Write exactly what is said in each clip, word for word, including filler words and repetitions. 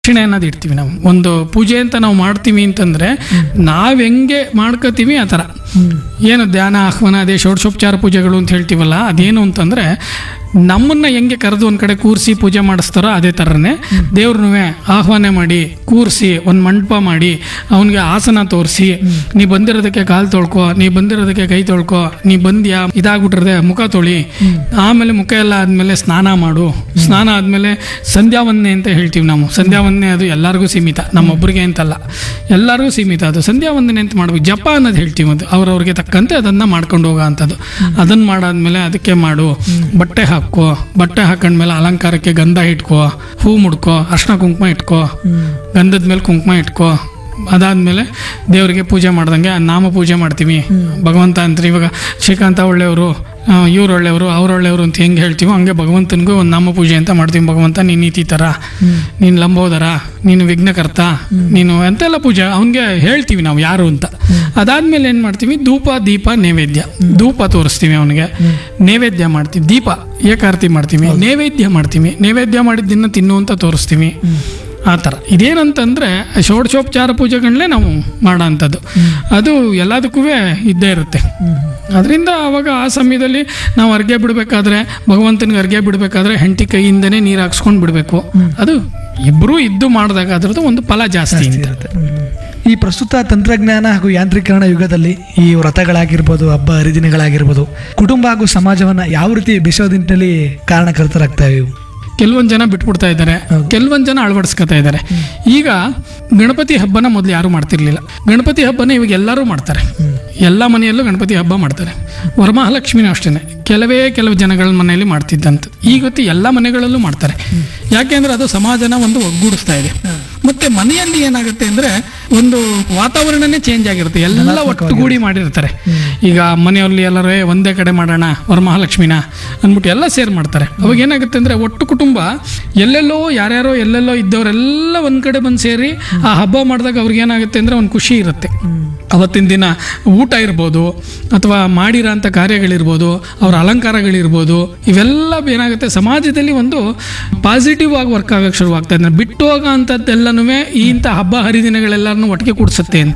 ದಕ್ಷಿಣೆ ಅನ್ನೋದು ಇಡ್ತೀವಿ ನಾವು. ಒಂದು ಪೂಜೆ ಅಂತ ನಾವು ಮಾಡ್ತೀವಿ ಅಂತಂದ್ರೆ ನಾವ್ ಹೆಂಗೆ ಮಾಡ್ಕೋತೀವಿ ಆ ಥರ. ಏನು ಧ್ಯಾನ ಆಹ್ವಾನ ಅದೇ ಷೋಡಶೋಪಚಾರ ಪೂಜೆಗಳು ಅಂತ ಹೇಳ್ತೀವಲ್ಲ, ಅದೇನು ಅಂತಂದ್ರೆ ನಮ್ಮನ್ನ ಹೆಂಗೆ ಕರೆದು ಒಂದ್ ಕಡೆ ಕೂರಿಸಿ ಪೂಜೆ ಮಾಡಿಸ್ತಾರೋ ಅದೇ ಥರನೇ ದೇವ್ರನ್ನೇ ಆಹ್ವಾನ ಮಾಡಿ ಕೂರಿಸಿ ಒಂದು ಮಂಟಪ ಮಾಡಿ ಅವನಿಗೆ ಆಸನ ತೋರಿಸಿ, ನೀ ಬಂದಿರೋದಕ್ಕೆ ಕಾಲು ತೊಳ್ಕೊ, ನೀ ಬಂದಿರೋದಕ್ಕೆ ಕೈ ತೊಳ್ಕೊ, ನೀ ಬಂದ್ಯಾ ಇದಾಗ್ಬಿಟ್ರದೆ ಮುಖ ತೊಳಿ, ಆಮೇಲೆ ಮುಖ ಎಲ್ಲ ಆದ್ಮೇಲೆ ಸ್ನಾನ ಮಾಡು, ಸ್ನಾನ ಆದ್ಮೇಲೆ ಸಂಧ್ಯಾ ವಂದನೆ ಅಂತ ಹೇಳ್ತೀವಿ ನಾವು. ಸಂಧ್ಯಾ ವಂದನೆ ಅದು ಎಲ್ಲರಿಗೂ ಸೀಮಿತ, ನಮ್ಮೊಬ್ಬರಿಗೆ ಅಂತಲ್ಲ, ಎಲ್ಲರಿಗೂ ಸೀಮಿತ. ಅದು ಸಂಧ್ಯಾ ವಂದನೆ ಅಂತ ಮಾಡ್ಬೇಕು. ಜಪ ಅನ್ನೋದು ಹೇಳ್ತೀವಿ, ಅದು ಅವ್ರವ್ರಿಗೆ ತಕ್ಕಂತೆ ಅದನ್ನ ಮಾಡ್ಕೊಂಡು ಹೋಗೋ ಅಂಥದ್ದು. ಅದನ್ನ ಮಾಡಾದ್ಮೇಲೆ ಅದಕ್ಕೆ ಮಾಡು, ಬಟ್ಟೆ ಹಾಕೋ, ಬಟ್ಟೆ ಹಾಕೊಂಡ್ಮೇಲೆ ಅಲಂಕಾರಕ್ಕೆ ಗಂಧ ಇಟ್ಕೋ, ಹೂ ಮುಡ್ಕೋ, ಅರ್ಶಿನ ಕುಂಕುಮ ಇಟ್ಕೋ, ಗಂಧದ ಮೇಲೆ ಕುಂಕುಮ ಇಟ್ಕೋ. ಅದಾದ್ಮೇಲೆ ದೇವರಿಗೆ ಪೂಜೆ ಮಾಡ್ದಂಗೆ ನಾಮ ಪೂಜೆ ಮಾಡ್ತೀವಿ. ಭಗವಂತ ಅಂತ ಇವಾಗ ಶ್ರೀಕಾಂತ ಒಳ್ಳೆಯವರು, ಇವ್ರು ಒಳ್ಳೆಯವರು, ಅವ್ರು ಒಳ್ಳೆಯವರು ಅಂತ ಹೆಂಗೆ ಹೇಳ್ತೀವೋ ಹಂಗೆ ಭಗವಂತನಿಗೂ ಒಂದು ನಾಮ ಪೂಜೆ ಅಂತ ಮಾಡ್ತೀವಿ. ಭಗವಂತ ನೀನು ನೀತಿ ಥರ, ನೀನು ಲಂಬೋದರ, ನೀನು ವಿಘ್ನಕರ್ತ, ನೀನು ಅಂತೆಲ್ಲ ಪೂಜೆ ಅವನಿಗೆ ಹೇಳ್ತೀವಿ ನಾವು ಯಾರು ಅಂತ. ಅದಾದ್ಮೇಲೆ ಏನು ಮಾಡ್ತೀವಿ, ಧೂಪ ದೀಪ ನೈವೇದ್ಯ. ಧೂಪ ತೋರಿಸ್ತೀವಿ ಅವನಿಗೆ, ನೈವೇದ್ಯ ಮಾಡ್ತೀವಿ, ದೀಪ ಏಕಾರತಿ ಮಾಡ್ತೀವಿ, ನೈವೇದ್ಯ ಮಾಡ್ತೀವಿ, ನೈವೇದ್ಯ ಮಾಡಿದ್ದನ್ನು ತಿನ್ನು ಅಂತ ತೋರಿಸ್ತೀವಿ. ಆ ಥರ ಇದೇನಂತಂದರೆ ಷೋಡಶೋಪಚಾರ ಪೂಜೆಗಳನ್ನೇ ನಾವು ಮಾಡೋ ಅಂಥದ್ದು. ಅದು ಎಲ್ಲದಕ್ಕೂ ಇದ್ದೇ ಇರುತ್ತೆ. ಅದರಿಂದ ಅವಾಗ ಆ ಸಮಯದಲ್ಲಿ ನಾವು ಅರ್ಗೆ ಬಿಡಬೇಕಾದ್ರೆ, ಭಗವಂತನಿಗೆ ಅರ್ಗೆ ಬಿಡಬೇಕಾದ್ರೆ ಹೆಂಡತಿ ಕೈಯಿಂದನೇ ನೀರು ಹಾಕ್ಸ್ಕೊಂಡು ಬಿಡಬೇಕು. ಅದು ಇಬ್ಬರೂ ಇದ್ದು ಮಾಡಿದಾಗ ಅದರದ್ದು ಒಂದು ಫಲ ಜಾಸ್ತಿ ಇರುತ್ತೆ. ಈ ಪ್ರಸ್ತುತ ತಂತ್ರಜ್ಞಾನ ಹಾಗೂ ಯಾಂತ್ರೀಕರಣ ಯುಗದಲ್ಲಿ ಈ ವ್ರತಗಳಾಗಿರ್ಬೋದು, ಹಬ್ಬ ಹರಿದಿನಗಳಾಗಿರ್ಬೋದು, ಕುಟುಂಬ ಹಾಗೂ ಸಮಾಜವನ್ನು ಯಾವ ರೀತಿ ಬೆಸೆಯೋ ನಿಟ್ಟಿನಲ್ಲಿ ಕಾರಣಕರ್ತರಾಗ್ತವೆ ಇವು? ಕೆಲವೊಂದು ಜನ ಬಿಟ್ಬಿಡ್ತಾ ಇದ್ದಾರೆ, ಕೆಲವೊಂದು ಜನ ಅಳವಡಿಸ್ಕೊತಾ ಇದ್ದಾರೆ. ಈಗ ಗಣಪತಿ ಹಬ್ಬನ ಮೊದಲು ಯಾರು ಮಾಡ್ತಿರ್ಲಿಲ್ಲ, ಗಣಪತಿ ಹಬ್ಬನ ಇವಾಗ ಎಲ್ಲರೂ ಮಾಡ್ತಾರೆ. ಎಲ್ಲ ಮನೆಯಲ್ಲೂ ಗಣಪತಿ ಹಬ್ಬ ಮಾಡ್ತಾರೆ. ವರಮಹಾಲಕ್ಷ್ಮಿನೂ ಅಷ್ಟೇ ಕೆಲವೇ ಕೆಲವು ಜನಗಳ ಮನೆಯಲ್ಲಿ ಮಾಡ್ತಿದ್ದಂತ, ಈಗೊತ್ತು ಎಲ್ಲ ಮನೆಗಳಲ್ಲೂ ಮಾಡ್ತಾರೆ. ಯಾಕೆಂದ್ರೆ ಅದು ಸಮಾಜನ ಒಂದು ಒಗ್ಗೂಡಿಸ್ತಾ ಇದೆ. ಮತ್ತೆ ಮನೆಯಲ್ಲಿ ಏನಾಗುತ್ತೆ ಅಂದ್ರೆ ಒಂದು ವಾತಾವರಣನೇ ಚೇಂಜ್ ಆಗಿರುತ್ತೆ, ಎಲ್ಲ ಒಟ್ಟುಗೂಡಿ ಮಾಡಿರ್ತಾರೆ. ಈಗ ಮನೆಯಲ್ಲಿ ಎಲ್ಲರೂ ಒಂದೇ ಕಡೆ ಮಾಡೋಣ ವರಮಹಾಲಕ್ಷ್ಮಿನ ಅಂದ್ಬಿಟ್ಟು ಎಲ್ಲ ಸೇರ್ ಮಾಡ್ತಾರೆ. ಅವಾಗ ಏನಾಗುತ್ತೆ ಅಂದ್ರೆ ಒಟ್ಟು ಕುಟುಂಬ ಎಲ್ಲೆಲ್ಲೋ ಯಾರ್ಯಾರೋ ಎಲ್ಲೆಲ್ಲೋ ಇದ್ದವರೆಲ್ಲ ಒಂದ್ ಕಡೆ ಬಂದು ಸೇರಿ ಆ ಹಬ್ಬ ಮಾಡಿದಾಗ ಅವ್ರಿಗೆ ಏನಾಗುತ್ತೆ ಅಂದ್ರೆ ಒಂದು ಖುಷಿ ಇರುತ್ತೆ. ಅವತ್ತಿನ ದಿನ ಊಟ ಇರ್ಬೋದು, ಅಥವಾ ಮಾಡಿರೋ ಅಂಥ ಕಾರ್ಯಗಳಿರ್ಬೋದು, ಅವರ ಅಲಂಕಾರಗಳಿರ್ಬೋದು, ಇವೆಲ್ಲ ಏನಾಗುತ್ತೆ ಸಮಾಜದಲ್ಲಿ ಒಂದು ಪಾಸಿಟಿವ್ ಆಗಿ ವರ್ಕ್ ಆಗಕ್ಕೆ ಶುರುವಾಗ್ತಾ ಇದೆ. ಬಿಟ್ಟು ಹೋಗೋ ಅಂಥದ್ದೆಲ್ಲನೂ ಇಂಥ ಹಬ್ಬ ಹರಿದಿನಗಳೆಲ್ಲರನ್ನೂ ಒಟ್ಟಿಗೆ ಕೂಡಿಸುತ್ತೆ ಅಂತ,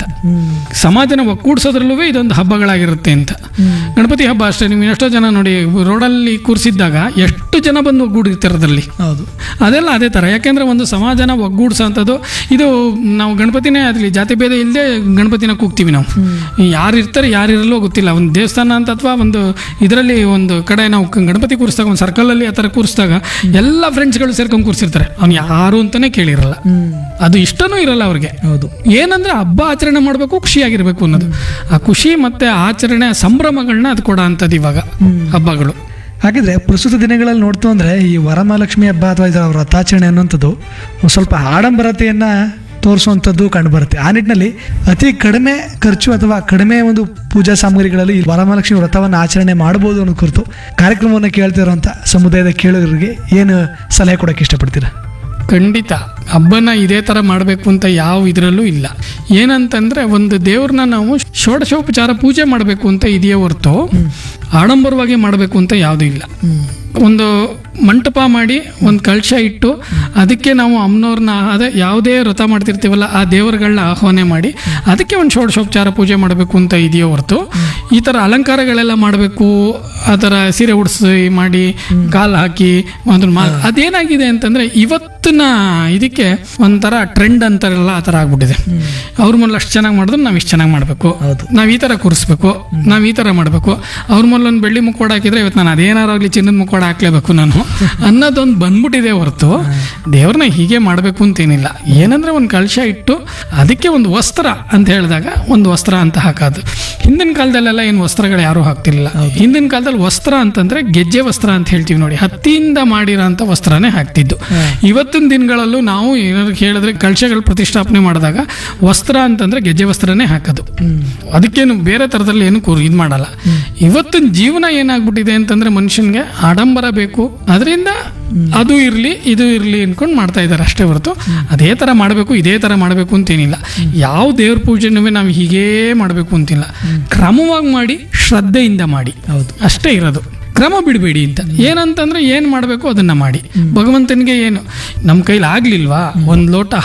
ಸಮಾಜನ ಒಕ್ಕೂಡಿಸೋದ್ರಲ್ಲೂ ಇದೊಂದು ಹಬ್ಬಗಳಾಗಿರುತ್ತೆ ಅಂತ. ಗಣಪತಿ ಹಬ್ಬ ಅಷ್ಟೇ, ನೀವು ಎಷ್ಟೋ ಜನ ನೋಡಿ ರೋಡಲ್ಲಿ ಕೂರಿಸಿದ್ದಾಗ ಎಷ್ಟು ಜನ ಬಂದು ಒಗ್ಗೂಡಿರ್ತಿರೋದ್ರಲ್ಲಿ. ಹೌದು, ಅದೆಲ್ಲ ಅದೇ ಥರ. ಯಾಕೆಂದ್ರೆ ಒಂದು ಸಮಾಜನ ಒಗ್ಗೂಡಿಸೋಂಥದ್ದು ಇದು. ನಾವು ಗಣಪತಿನೇ ಆಗಲಿ ಜಾತಿ ಭೇದ ಇಲ್ಲದೆ ಗಣಪತಿನ ಕೂಗ್ತೀವಿ ನಾವು. ಯಾರು ಇರ್ತಾರೆ ಯಾರು ಇರಲ್ಲೋ ಗೊತ್ತಿಲ್ಲ. ಒಂದು ದೇವಸ್ಥಾನ ಅಂತ ಅಥವಾ ಒಂದು ಇದರಲ್ಲಿ ಒಂದು ಕಡೆ ನಾವು ಗಣಪತಿ ಕೂರಿಸಿದಾಗ ಒಂದು ಸರ್ಕಲಲ್ಲಿ ಆ ಥರ ಕೂರಿಸಿದಾಗ ಎಲ್ಲ ಫ್ರೆಂಡ್ಸ್ಗಳು ಸೇರ್ಕೊಂಡು ಕೂರಿಸಿರ್ತಾರೆ. ಅವ್ನು ಯಾರು ಅಂತಾನೆ ಕೇಳಿರಲ್ಲ, ಅದು ಇಷ್ಟನೂ ಇರಲ್ಲ ಅವ್ರಿಗೆ. ಹೌದು, ಏನಂದ್ರೆ ಹಬ್ಬ ಆಚರಣೆ ಮಾಡಬೇಕು, ಖುಷಿಯಾಗಿರ್ಬೇಕು ಅನ್ನೋದು. ಆ ಖುಷಿ ಮತ್ತೆ ಆಚರಣೆ ಸಂಭ್ರಮಗಳನ್ನ ಅದು ಕೊಡೋ ಅಂಥದ್ದು ಇವಾಗ ಹಬ್ಬಗಳು. ಹಾಗಿದ್ರೆ ಪ್ರಸ್ತುತ ದಿನಗಳಲ್ಲಿ ನೋಡ್ತು ಅಂದರೆ ಈ ವರಮಹಾಲಕ್ಷ್ಮಿ ಹಬ್ಬ ಅಥವಾ ಇದರ ವ್ರತಾಚರಣೆ ಅನ್ನುವಂಥದ್ದು ಸ್ವಲ್ಪ ಆಡಂಬರತೆಯನ್ನು ತೋರಿಸುವಂಥದ್ದು ಕಂಡುಬರುತ್ತೆ. ಆ ನಿಟ್ಟಿನಲ್ಲಿ ಅತಿ ಕಡಿಮೆ ಖರ್ಚು ಅಥವಾ ಕಡಿಮೆ ಒಂದು ಪೂಜಾ ಸಾಮಗ್ರಿಗಳಲ್ಲಿ ಈ ವರಮಹಾಲಕ್ಷ್ಮಿ ವ್ರತವನ್ನು ಆಚರಣೆ ಮಾಡ್ಬೋದು ಅನ್ನೋ ಕುರಿತು ಕಾರ್ಯಕ್ರಮವನ್ನು ಕೇಳ್ತಿರೋಂಥ ಸಮುದಾಯದ ಕೇಳುಗರಿಗೆ ಏನು ಸಲಹೆ ಕೊಡೋಕ್ಕೆ ಇಷ್ಟಪಡ್ತೀರಾ? ಖಂಡಿತ ಹಬ್ಬನ ಇದೇ ಥರ ಮಾಡಬೇಕು ಅಂತ ಯಾವ ಇದರಲ್ಲೂ ಇಲ್ಲ. ಏನಂತಂದರೆ ಒಂದು ದೇವ್ರನ್ನ ನಾವು ಷೋಡಶೋಪಚಾರ ಪೂಜೆ ಮಾಡಬೇಕು ಅಂತ ಇದೆಯೇ ಹೊರತು ಆಡಂಬರವಾಗಿ ಮಾಡಬೇಕು ಅಂತ ಯಾವುದೂ ಇಲ್ಲ. ಒಂದು ಮಂಟಪ ಮಾಡಿ ಒಂದು ಕಳಶ ಇಟ್ಟು ಅದಕ್ಕೆ ನಾವು ಅಮ್ಮನವ್ರನ್ನ ಅದೇ ಯಾವುದೇ ವ್ರತ ಮಾಡ್ತಿರ್ತೀವಲ್ಲ ಆ ದೇವರುಗಳನ್ನ ಆಹ್ವಾನ ಮಾಡಿ ಅದಕ್ಕೆ ಒಂದು ಷೋಡಶೋಪಚಾರ ಪೂಜೆ ಮಾಡಬೇಕು ಅಂತ ಇದೆಯೋ ಹೊರತು ಈ ಥರ ಅಲಂಕಾರಗಳೆಲ್ಲ ಮಾಡಬೇಕು, ಆ ಥರ ಸೀರೆ ಉಡಿಸಿ ಮಾಡಿ ಕಾಲು ಹಾಕಿ ಅದನ್ನ ಮಾ ಅದೇನಾಗಿದೆ ಅಂತಂದರೆ ಇವತ್ತಿನ ಇದಕ್ಕೆ ಒಂಥರ ಟ್ರೆಂಡ್ ಅಂತಾರಲ್ಲ ಆ ಥರ ಆಗ್ಬಿಟ್ಟಿದೆ. ಅವ್ರ ಮೊದಲು ಅಷ್ಟು ಚೆನ್ನಾಗಿ ಮಾಡಿದ್ರೆ ನಾವು ಇಷ್ಟು ಚೆನ್ನಾಗಿ ಮಾಡಬೇಕು, ನಾವು ಈ ಥರ ಕೂರಿಸ್ಬೇಕು, ನಾವು ಈ ಥರ ಮಾಡಬೇಕು. ಅವ್ರ ಮೊದಲು ಒಂದು ಬೆಳ್ಳಿ ಮುಕ್ಕೋಡ ಹಾಕಿದ್ರೆ ಇವತ್ತು ನಾನು ಅದೇನಾರಾಗಲಿ ಚಿನ್ನದ ಮುಕ್ಕೋಡ ಹಾಕ್ಲೇಬೇಕು ನಾನು ಅನ್ನೋದೊಂದು ಬಂದ್ಬಿಟ್ಟಿದೆ ಹೊರತು ದೇವ್ರನ್ನ ಹೀಗೆ ಮಾಡಬೇಕು ಅಂತೇನಿಲ್ಲ. ಏನಂದ್ರೆ ಒಂದು ಕಳಶ ಇಟ್ಟು ಅದಕ್ಕೆ ಒಂದು ವಸ್ತ್ರ ಅಂತ ಹೇಳಿದಾಗ ಒಂದು ವಸ್ತ್ರ ಅಂತ ಹಾಕೋದು. ಹಿಂದಿನ ಕಾಲದಲ್ಲೆಲ್ಲ ಏನು ವಸ್ತ್ರಗಳು ಯಾರು ಹಾಕ್ತಿರ್ಲಿಲ್ಲ. ಹಿಂದಿನ ಕಾಲದಲ್ಲಿ ವಸ್ತ್ರ ಅಂತಂದ್ರೆ ಗೆಜ್ಜೆ ವಸ್ತ್ರ ಅಂತ ಹೇಳ್ತೀವಿ ನೋಡಿ, ಹತ್ತಿಯಿಂದ ಮಾಡಿರೋ ಅಂತ ವಸ್ತ್ರನೇ ಹಾಕ್ತಿದ್ದು. ಇವತ್ತಿನ ದಿನಗಳಲ್ಲೂ ನಾವು ಏನಾದ್ರು ಹೇಳಿದ್ರೆ ಕಳಶಗಳು ಪ್ರತಿಷ್ಠಾಪನೆ ಮಾಡಿದಾಗ ವಸ್ತ್ರ ಅಂತಂದ್ರೆ ಗೆಜ್ಜೆ ವಸ್ತ್ರನೇ ಹಾಕೋದು. ಅದಕ್ಕೇನು ಬೇರೆ ಥರದಲ್ಲಿ ಏನು ಕೂರು ಇದು ಮಾಡಲ್ಲ. ಇವತ್ತಿನ ಜೀವನ ಏನಾಗ್ಬಿಟ್ಟಿದೆ ಅಂತಂದ್ರೆ ಮನುಷ್ಯನ್ಗೆ ಆಡಂಬರ ಬೇಕು, ಅದರಿಂದ ಅದು ಇರಲಿ ಇದು ಇರಲಿ ಅನ್ಕೊಂಡು ಮಾಡ್ತಾ ಇದ್ದಾರೆ ಅಷ್ಟೇ ಹೊರತು ಅದೇ ಥರ ಮಾಡಬೇಕು ಇದೇ ಥರ ಮಾಡಬೇಕು ಅಂತೇನಿಲ್ಲ. ಯಾವ ದೇವ್ರ ಪೂಜೆನೂ ನಾವು ಹೀಗೇ ಮಾಡಬೇಕು ಅಂತಿಲ್ಲ, ಕ್ರಮವಾಗಿ ಮಾಡಿ ಶ್ರದ್ಧೆಯಿಂದ ಮಾಡಿ, ಹೌದು ಅಷ್ಟೇ ಇರೋದು. ಕ್ರಮ ಬಿಡಬೇಡಿ ಅಂತ. ಏನಂತಂದ್ರೆ ಏನು ಮಾಡಬೇಕು ಅದನ್ನ ಮಾಡಿ. ಭಗವಂತನಿಗೆ ಏನು ನಮ್ಮ ಕೈಲಿ ಆಗ್ಲಿಲ್ವಾ, ಒಂದು ಲೋಟ